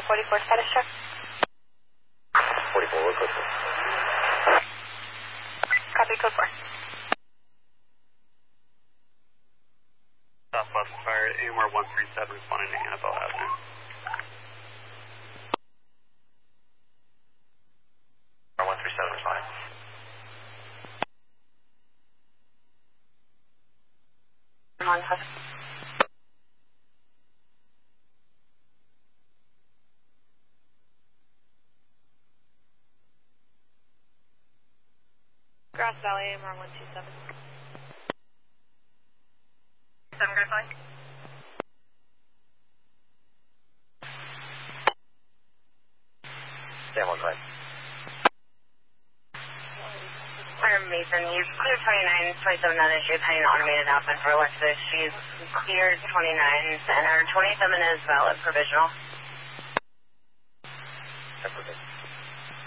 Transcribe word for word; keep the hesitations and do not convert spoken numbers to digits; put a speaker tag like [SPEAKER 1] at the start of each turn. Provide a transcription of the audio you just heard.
[SPEAKER 1] forty-four status check.
[SPEAKER 2] forty-four, code four.
[SPEAKER 1] Copy, code four.
[SPEAKER 3] Southwest Fire, A M R one three seven responding to Annabelle Avenue.
[SPEAKER 2] one three seven responding.
[SPEAKER 1] one seven. Grass Valley, A M R one two seven. seven Grass Valley.
[SPEAKER 2] Sam one five.
[SPEAKER 4] Fire Mason, you've cleared twenty-nine, twenty-seven on issue, pending automated outbound for Alexis. She's cleared twenty-nine, and her twenty-seven is valid provisional.
[SPEAKER 2] That's okay.